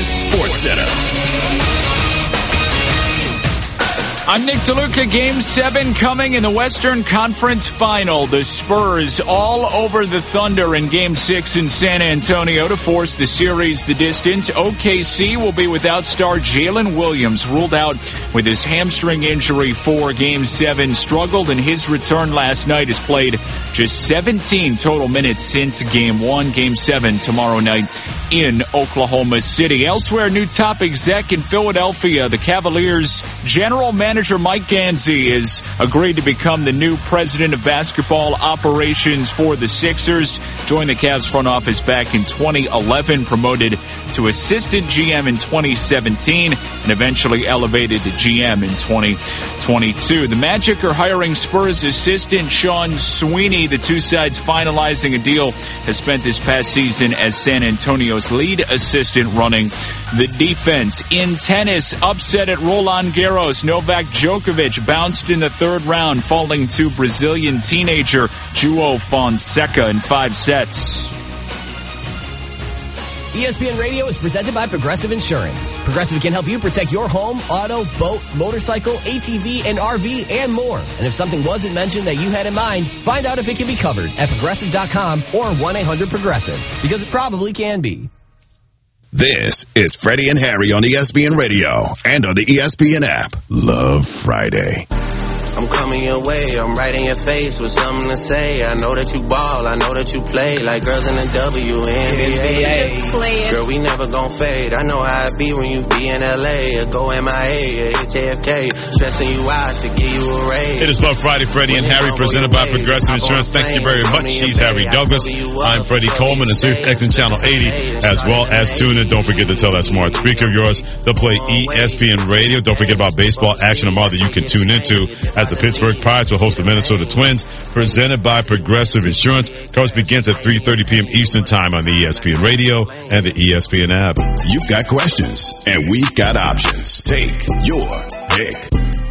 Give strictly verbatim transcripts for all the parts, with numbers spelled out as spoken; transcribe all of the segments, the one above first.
is SportsCenter. I'm Nick DeLuca. Game seven coming in the Western Conference Final. The Spurs all over the Thunder in Game six in San Antonio to force the series the distance. O K C will be without star Jalen Williams, ruled out with his hamstring injury for Game seven. Struggled in his return last night. Has played just seventeen total minutes since Game one. Game seven tomorrow night in Oklahoma City. Elsewhere, new top exec in Philadelphia. The Cavaliers general manager Mike Ganzi has agreed to become the new president of basketball operations for the Sixers. Joined the Cavs front office back in twenty eleven, promoted to assistant G M in twenty seventeen, and eventually elevated to G M in twenty twenty-two. The Magic are hiring Spurs assistant Sean Sweeney. The two sides finalizing a deal. Has spent this past season as San Antonio's lead assistant running the defense. In tennis, upset at Roland Garros. Novak Djokovic bounced in the third round, falling to Brazilian teenager João Fonseca in five sets. E S P N Radio is presented by Progressive Insurance. Progressive can help you protect your home, auto, boat, motorcycle, A T V, and R V, and more. And if something wasn't mentioned that you had in mind, find out if it can be covered at Progressive dot com or one eight hundred progressive, because it probably can be. This is Freddie and Harry on E S P N Radio and on the E S P N app. Love Friday. I'm coming your way, I'm right in your face with something to say. I know that you ball, I know that you play like girls in the W N B A. Girl, we never gon' fade. I know how it be when you be in L A or go M I A or H J F K. Stressing you out should give you a raise. It is Love Friday, Freddie and Harry, presented by Progressive Insurance. Thank you very much. He's Harry Douglas. I'm Freddie Coleman, and Sirius X M Channel eighty, as well as tune in. Don't forget to tell that smart speaker of yours to play E S P N Radio. Don't forget about baseball action tomorrow that you can tune into as the Pittsburgh Pirates will host the Minnesota Twins, presented by Progressive Insurance. Coverage begins at three thirty p.m. Eastern Time on the E S P N Radio and the E S P N app. You've got questions, and we've got options. Take your pick.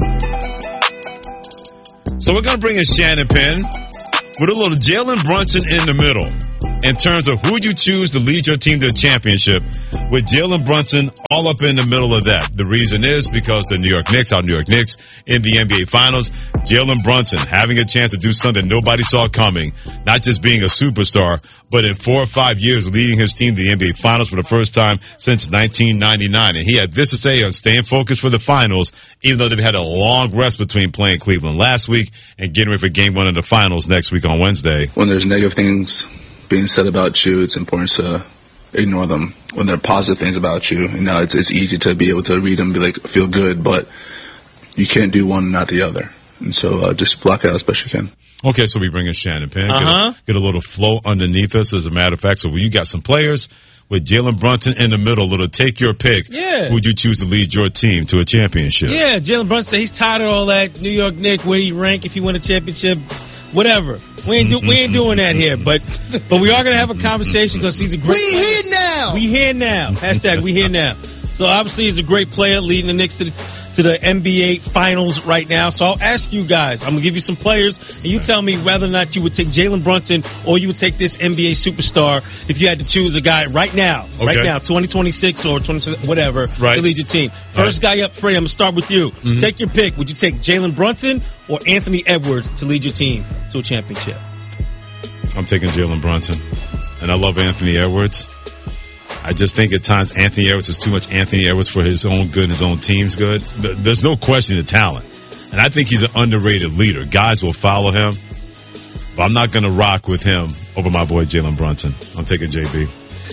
So we're going to bring in Shannon Penn with a little Jalen Brunson in the middle in terms of who you choose to lead your team to the championship, with Jalen Brunson all up in the middle of that. The reason is because the New York Knicks, our New York Knicks, in the N B A Finals, Jalen Brunson having a chance to do something nobody saw coming, not just being a superstar, but in four or five years leading his team to the N B A Finals for the first time since nineteen ninety-nine. And he had this to say on staying focused for the Finals, even though they've had a long rest between playing Cleveland last week and getting ready for game one of the Finals next week on Wednesday. When there's negative things being said about you, it's important to ignore them. When there are positive things about you, you know, it's, it's easy to be able to read them and be like, feel good, but you can't do one and not the other. And so uh, just block it out as best you can. Okay, so we bring in Shannon Penn. Uh-huh. Get, a, get a little flow underneath us, as a matter of fact. So you got some players with Jalen Brunson in the middle. Little take your pick. Yeah. Who would you choose to lead your team to a championship? Yeah, Jalen Brunson said he's tired of all that New York Knicks, where he rank if he win a championship. Whatever. We ain't do, we ain't doing that here, but but we are gonna have a conversation because he's a great. We player. here now. We here now. Hashtag we here now. So obviously he's a great player leading the Knicks to the to the N B A Finals right now. So I'll ask you guys. I'm gonna give you some players, and you tell me whether or not you would take Jalen Brunson or you would take this N B A superstar if you had to choose a guy right now, Okay. right now, twenty twenty-six or twenty whatever, Right. to lead your team. First Right. guy up, Freddie. I'm gonna start with you. Mm-hmm. Take your pick. Would you take Jalen Brunson or Anthony Edwards to lead your team to a championship? I'm taking Jalen Brunson. And I love Anthony Edwards. I just think at times Anthony Edwards is too much Anthony Edwards for his own good and his own team's good. There's no question of talent. And I think he's an underrated leader. Guys will follow him. But I'm not going to rock with him over my boy Jalen Brunson. I'm taking J B.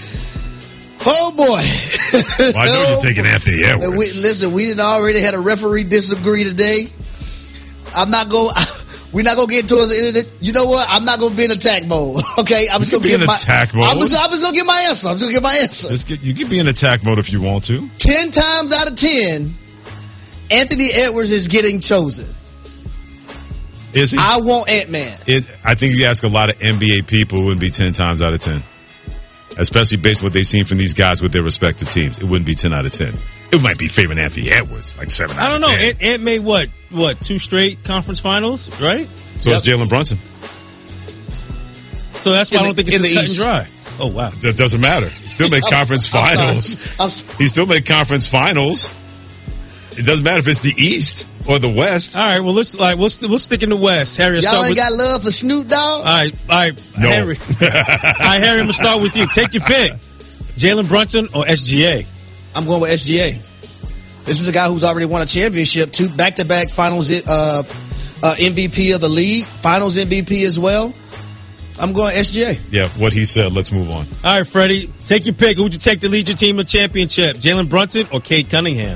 Oh, boy. Well, I know you're taking Anthony Edwards. We, listen, we didn't already had a referee disagree today. I'm not going we're not going to get towards the end of it. You know what? I'm not going to be in attack mode. Okay? I'm just going to be get in my attack mode. I'm just, I'm just going to get my answer. I'm just going to get my answer. Just get, you can be in attack mode if you want to. Ten times out of ten, Anthony Edwards is getting chosen. Is he? I want Ant-Man. It, I think you ask a lot of N B A people, it wouldn't be ten times out of ten. Especially based on what they've seen from these guys with their respective teams. It wouldn't be ten out of ten. It might be favoring Anthony Edwards, like seven I out don't of know. ten. Ant, Ant made what? What? Two straight conference finals, right? So Yep. it's Jalen Brunson. So that's why In I don't the- think it's in just the cut East. and dry. Oh, wow. That doesn't matter. It's still make conference finals. I'm sorry. He still make conference finals. It doesn't matter if it's the East or the West. All right, well, let's like we'll, we'll stick in the West. Harry, I'll Y'all start ain't with, got love for Snoop Dogg? All right, all right, No. Harry. All right, Harry, I'm gonna start with you. Take your pick: Jalen Brunson or S G A. I'm going with S G A. This is a guy who's already won a championship, two back-to-back finals uh, uh, M V P of the league, finals M V P as well. I'm going S G A. Yeah, what he said. Let's move on. All right, Freddie, take your pick. Who would you take to lead your team to championship? Jalen Brunson or Cade Cunningham?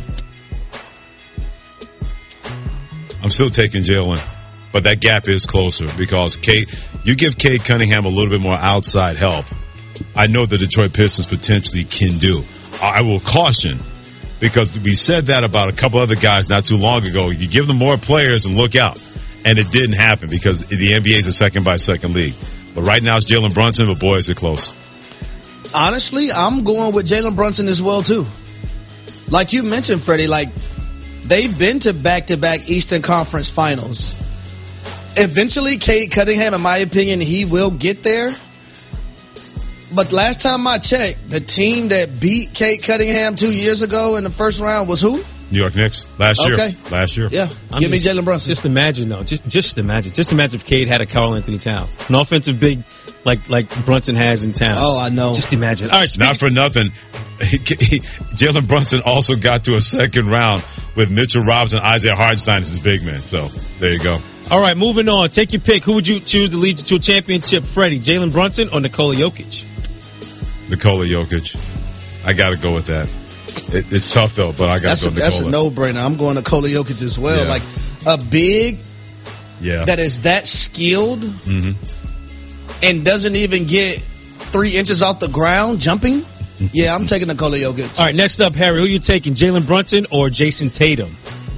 I'm still taking Jalen, but that gap is closer because Cade, you give Cade Cunningham a little bit more outside help. I know the Detroit Pistons potentially can do. I will caution because we said that about a couple other guys not too long ago. You give them more players and look out. And it didn't happen because the N B A is a second by second league. But right now it's Jalen Brunson, but boy, is it close. Honestly, I'm going with Jalen Brunson as well, too. Like you mentioned, Freddie, like, they've been to back-to-back Eastern Conference Finals. Eventually, Cade Cunningham, in my opinion, he will get there. But last time I checked, the team that beat Cade Cunningham two years ago in the first round was who? New York Knicks last year. Okay. Last year. Yeah. I'm Give me just- Jalen Brunson. Just imagine, though. Just, just imagine. Just imagine if Cade had a Karl Anthony Towns, an offensive big like like Brunson has in town. Oh, I know. Just imagine. All right, speaking, Not for nothing. He, he, Jalen Brunson also got to a second round with Mitchell Robinson, Isaiah Hartenstein as his big man. So there you go. all right, moving on. Take your pick. Who would you choose to lead you to a championship, Freddie? Jalen Brunson or Nikola Jokic? Nikola Jokic. I got to go with that. It, it's tough though, but I got That's to a, go that's a Nikola. no-brainer. I'm going to Nikola Jokic as well. Yeah. Like a big Yeah. that is that skilled Mm-hmm. and doesn't even get three inches off the ground jumping. Yeah, I'm taking Nikola Jokic. All right, next up, Harry. Who you taking, Jalen Brunson or Jason Tatum?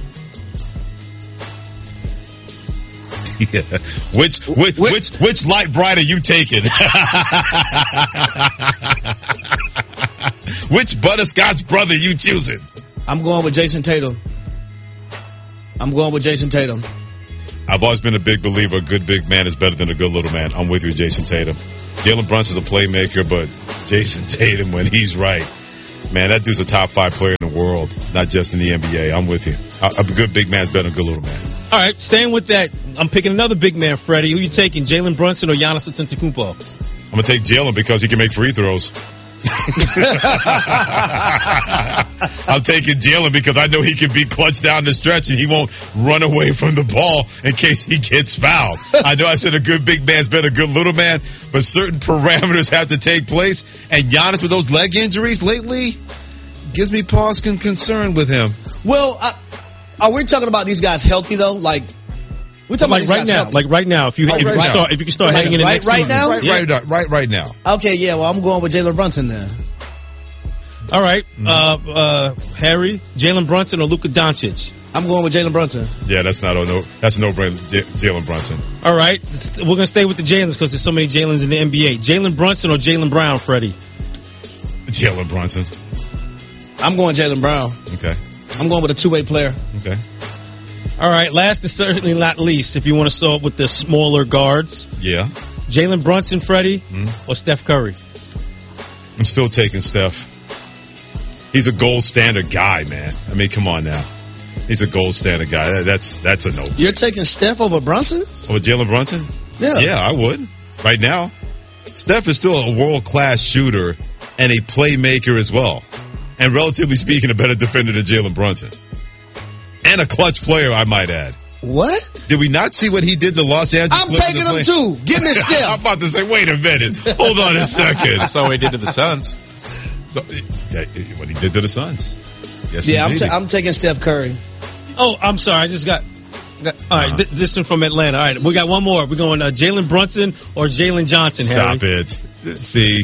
Yeah. Which which which which light bright are you taking? Which butterscotch brother you choosing? I'm going with Jason Tatum. I'm going with Jason Tatum. I've always been a big believer a good big man is better than a good little man. I'm with you, Jason Tatum. Jalen Brunson's a playmaker, but Jason Tatum, when he's right, man, that dude's a top five player in the world, not just in the N B A. I'm with you. A, a good big man's better than a good little man. All right, staying with that, I'm picking another big man, Freddie. Who you taking, Jalen Brunson or Giannis Antetokounmpo? I'm going to take Jalen because he can make free throws. I'm taking Jalen because I know he can be clutched down the stretch and he won't run away from the ball in case he gets fouled. I know I said a good big man's better than a good little man, but certain parameters have to take place. And Giannis with those leg injuries lately gives me pause and concern with him. Well, I, are we talking about these guys healthy though? Like we're talking Like about these right guys now, healthy. like right now, if you, Like if, you right can now. start, if you can start Right- heading into right- next right season. now? Right, Yeah. right, right, right now. Okay, yeah. Well, I'm going with Jalen Brunson then. All right, uh, uh, Harry, Jalen Brunson or Luka Doncic? I'm going with Jalen Brunson. Yeah, that's not a no. That's a no-brainer. J- Jalen Brunson. All right, we're gonna stay with the Jalen's because there's so many Jalen's in the N B A. Jalen Brunson or Jalen Brown, Freddie? Jalen Brunson. I'm going Jalen Brown. Okay. I'm going with a two-way player. Okay. All right, last and certainly not least, if you want to start with the smaller guards, Yeah. Jalen Brunson, Freddie, Mm-hmm. or Steph Curry? I'm still taking Steph. He's a gold standard guy, man. I mean, come on now. He's a gold standard guy. That's that's a no. You're taking Steph over Brunson? Over Jalen Brunson? Yeah. Yeah, I would. Right now. Steph is still a world-class shooter and a playmaker as well. And relatively speaking, a better defender than Jalen Brunson. And a clutch player, I might add. What? Did we not see what he did to Los Angeles? I'm Clippers taking to him play? too. Give me I'm Steph. about to say, wait a minute. Hold on a second. That's what he did to the Suns. So, yeah, what he did to the Suns. Yes, Yeah, I'm, indeed. ta- I'm taking Steph Curry. Oh, I'm sorry, I just got. got all right, Uh-huh. th- this one from Atlanta. All right, we got one more. We're going uh, Jalen Brunson or Jalen Johnson. Stop Harry? it. See.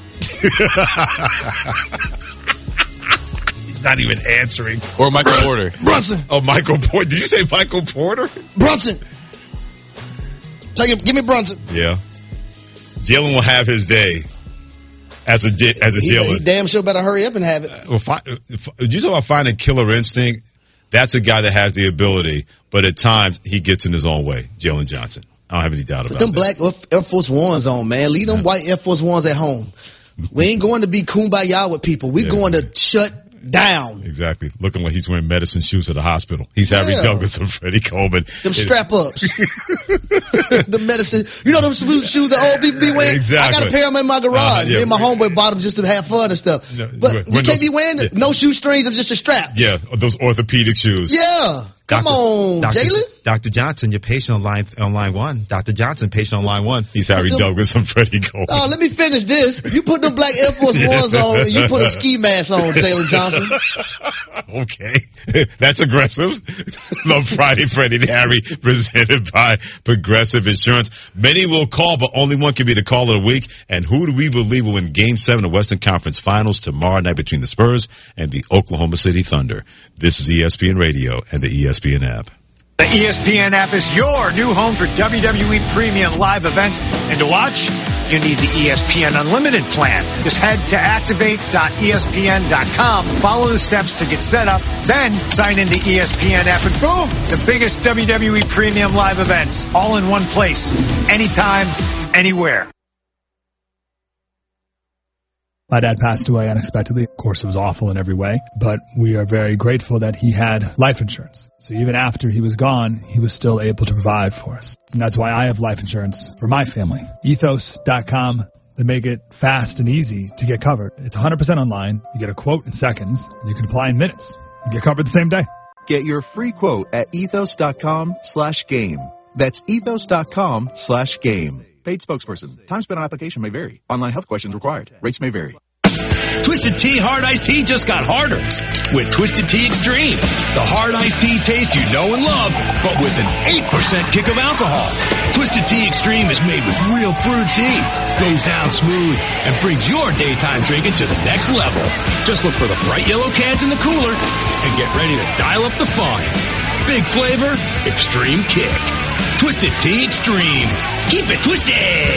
He's not even answering. Or Michael Porter. Brunson. Oh, Michael Porter. Did you say Michael Porter? Brunson. Take him. Give me Brunson. Yeah. Jalen will have his day as a J- as a He, he Jalen. damn sure better hurry up and have it. Well, fi- if- you talk about finding killer instinct. That's a guy that has the ability, but at times he gets in his own way. Jalen Johnson. I don't have any doubt Put about them that. black Air Force Ones on, man. Leave them white Air Force Ones at home. We ain't going to be kumbaya with people. We're yeah. going to shut down. Exactly. Looking like he's wearing medicine shoes at the hospital. He's yeah. Harry Douglas and Freddie Coleman. Them strap-ups. The medicine. You know them shoes that old people be wearing? Exactly. I got a pair of them in my garage. Uh, yeah. Me and my homeboy bought them just to have fun and stuff. No, but we can't those, be wearing yeah. no shoestrings. I'm just a strap. Yeah, those orthopedic shoes. Yeah. Come Doctor, on, Doctor, Jalen. Doctor Johnson, your patient on line on line one. Doctor Johnson, patient on line one. He's Harry them, Douglas and Freddie Coleman. Oh, let me finish this. You put them black Air Force yeah. Ones on and you put a ski mask on, Jalen Johnson. Okay. That's aggressive. Love Friday, Freddie and Harry, presented by Progressive Insurance. Many will call, but only one can be the call of the week. And who do we believe will win Game seven of Western Conference Finals tomorrow night between the Spurs and the Oklahoma City Thunder? This is E S P N Radio and the E S P N app. The E S P N app is your new home for W W E premium live events. And to watch, you need the E S P N Unlimited plan. Just head to activate dot E S P N dot com, follow the steps to get set up, then sign into E S P N app, and boom, the biggest W W E premium live events, all in one place, anytime, anywhere. My dad passed away unexpectedly. Of course, it was awful in every way, but we are very grateful that he had life insurance. So even after he was gone, he was still able to provide for us. And that's why I have life insurance for my family. ethos dot com. They make it fast and easy to get covered. It's one hundred percent online. You get a quote in seconds, and you can apply in minutes. You get covered the same day. Get your free quote at ethos dot com slash game. That's ethos dot com slash game. Paid spokesperson. Time spent on application may vary. Online health questions required. Rates may vary. Twisted Tea Hard Iced Tea just got harder with Twisted Tea Extreme. The hard iced tea taste you know and love, but with an eight percent kick of alcohol. Twisted Tea Extreme is made with real brewed tea, goes down smooth, and brings your daytime drinking to the next level. Just look for the bright yellow cans in the cooler and get ready to dial up the fun. Big flavor, extreme kick. Twisted Tea Extreme. Keep it twisted.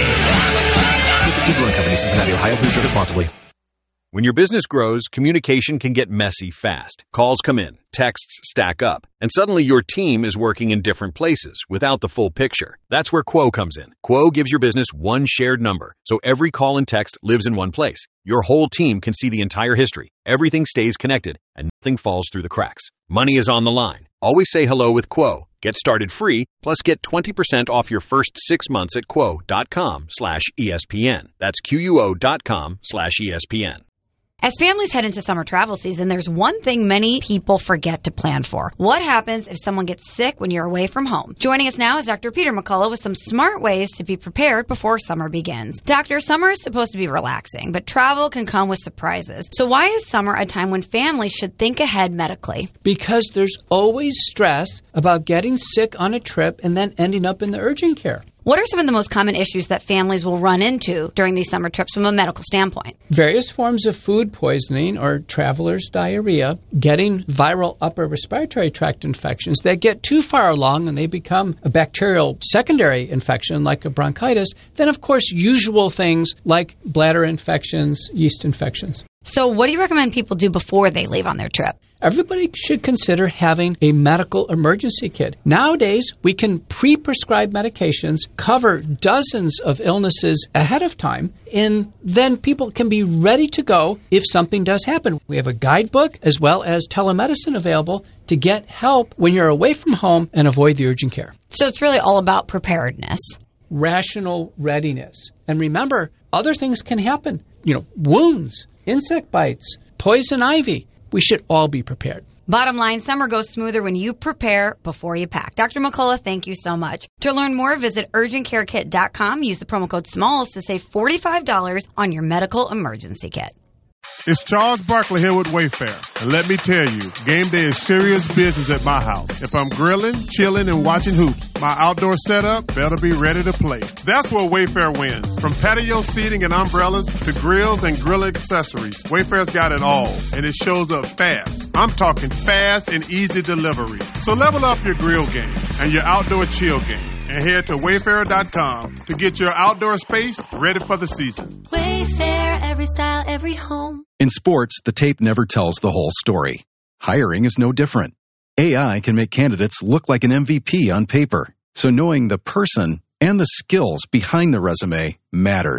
Twisted Tea Brewing Company, Cincinnati, Ohio. Please drink responsibly. When your business grows, communication can get messy fast. Calls come in, texts stack up, and suddenly your team is working in different places without the full picture. That's where Quo comes in. Quo gives your business one shared number, so every call and text lives in one place. Your whole team can see the entire history. Everything stays connected, and nothing falls through the cracks. Money is on the line. Always say hello with Quo. Get started free, plus get twenty percent off your first six months at quo dot com slash E S P N. That's Q U O dot com slash E S P N. As families head into summer travel season, there's one thing many people forget to plan for. What happens if someone gets sick when you're away from home? Joining us now is Doctor Peter McCullough with some smart ways to be prepared before summer begins. Doctor, summer is supposed to be relaxing, but travel can come with surprises. So why is summer a time when families should think ahead medically? Because there's always stress about getting sick on a trip and then ending up in the urgent care. What are some of the most common issues that families will run into during these summer trips from a medical standpoint? Various forms of food poisoning or traveler's diarrhea, getting viral upper respiratory tract infections that get too far along and they become a bacterial secondary infection like a bronchitis. Then, of course, usual things like bladder infections, yeast infections. So what do you recommend people do before they leave on their trip? Everybody should consider having a medical emergency kit. Nowadays, we can pre-prescribe medications, cover dozens of illnesses ahead of time, and then people can be ready to go if something does happen. We have a guidebook as well as telemedicine available to get help when you're away from home and avoid the urgent care. So it's really all about preparedness. Rational readiness. And remember, other things can happen. You know, wounds, insect bites, poison ivy. We should all be prepared. Bottom line, summer goes smoother when you prepare before you pack. Doctor McCullough, thank you so much. To learn more, visit urgent care kit dot com. Use the promo code SMALLS to save forty-five dollars on your medical emergency kit. It's Charles Barkley here with Wayfair. And let me tell you, game day is serious business at my house. If I'm grilling, chilling, and watching hoops, my outdoor setup better be ready to play. That's where Wayfair wins. From patio seating and umbrellas to grills and grill accessories, Wayfair's got it all, and it shows up fast. I'm talking fast and easy delivery. So level up your grill game and your outdoor chill game, and head to wayfair dot com to get your outdoor space ready for the season. Wayfair, every style, every home. In sports, the tape never tells the whole story. Hiring is no different. A I can make candidates look like an M V P on paper, so knowing the person and the skills behind the resume matters.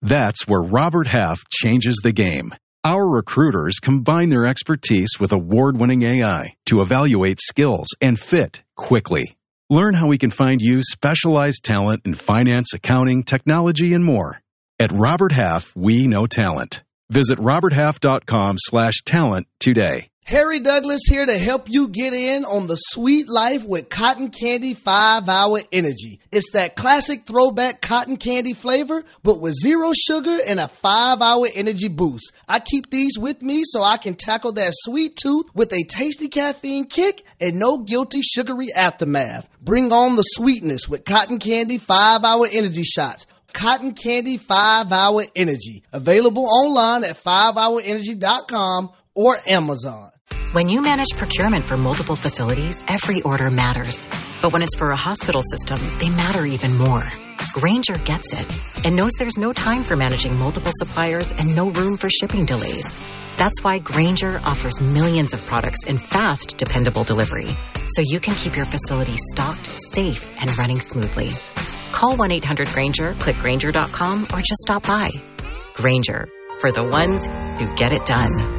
That's where Robert Half changes the game. Our recruiters combine their expertise with award-winning A I to evaluate skills and fit quickly. Learn how we can find you specialized talent in finance, accounting, technology, and more. At Robert Half, we know talent. Visit roberthalf.com slash talent today. Harry Douglas here to help you get in on the sweet life with Cotton Candy five hour Energy. It's that classic throwback cotton candy flavor, but with zero sugar and a five hour energy boost. I keep these with me so I can tackle that sweet tooth with a tasty caffeine kick and no guilty sugary aftermath. Bring on the sweetness with Cotton Candy five hour Energy shots. Cotton Candy five hour Energy. Available online at five hour energy dot com or Amazon. When you manage procurement for multiple facilities, every order matters. But when it's for a hospital system, they matter even more. Grainger gets it and knows there's no time for managing multiple suppliers and no room for shipping delays. That's why Grainger offers millions of products in fast, dependable delivery, so you can keep your facility stocked, safe, and running smoothly. Call one eight hundred Grainger, click Grainger dot com, or just stop by. Grainger, for the ones who get it done.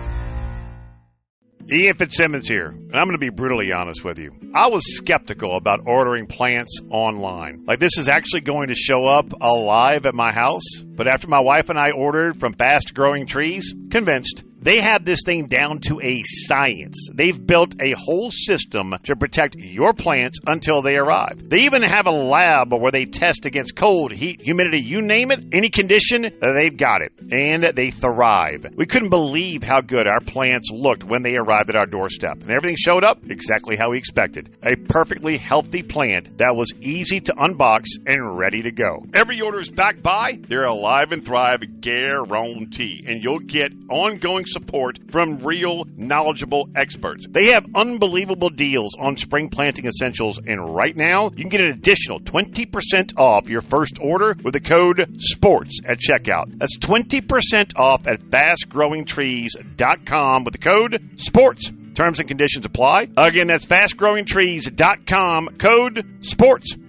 Ian Fitzsimmons here, and I'm going to be brutally honest with you. I was skeptical about ordering plants online. Like, this is actually going to show up alive at my house. But after my wife and I ordered from Fast Growing Trees, convinced. They have this thing down to a science. They've built a whole system to protect your plants until they arrive. They even have a lab where they test against cold, heat, humidity, you name it, any condition, they've got it. And they thrive. We couldn't believe how good our plants looked when they arrived at our doorstep. And everything showed up exactly how we expected. A perfectly healthy plant that was easy to unbox and ready to go. Every order is backed by their Alive and Thrive guarantee. And you'll get ongoing support from real, knowledgeable experts. They have unbelievable deals on spring planting essentials, and right now, you can get an additional twenty percent off your first order with the code SPORTS at checkout. That's twenty percent off at fast growing trees dot com with the code SPORTS. Terms and conditions apply. Again, that's fast growing trees dot com, code SPORTS.